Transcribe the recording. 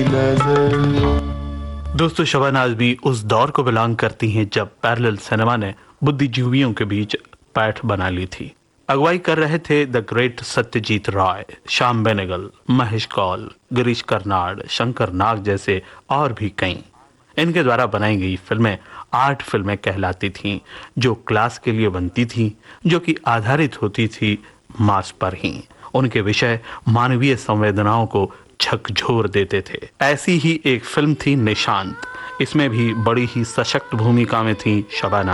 नजर। दोस्तों, शबानाज भी उस दौर को बिलोंग करती हैं जब पैरेलल सिनेमा ने बुद्धिजीवियों के बीच पैठ बना ली थी। अगुवाई कर रहे थे द ग्रेट सत्यजीत राय, श्याम बेनेगल, महेश कौल, गिरीश कर्नाड, शंकर नाग जैसे और भी कई। इनके द्वारा बनाई गई फिल्में आर्ट फिल्में कहलाती थीं, जो क्लास के लिए बनती थीं, जो कि आधारित होती थी मास पर ही। उनके विषय मानवीय संवेदनाओं को झकझोर देते थे। ऐसी ही एक फिल्म थी निशांत। इसमें भी बड़ी ही सशक्त भूमिका में थी शबाना